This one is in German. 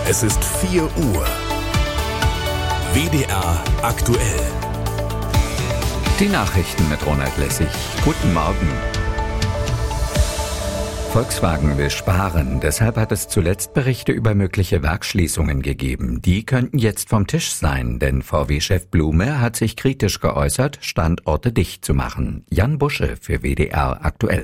Es ist 4 Uhr. WDR aktuell. Die Nachrichten mit Ronald Lessig. Guten Morgen. Volkswagen will sparen, deshalb hat es zuletzt Berichte über mögliche Werksschließungen gegeben. Die könnten jetzt vom Tisch sein, denn VW-Chef Blume hat sich kritisch geäußert, Standorte dicht zu machen. Jan Busche für WDR aktuell.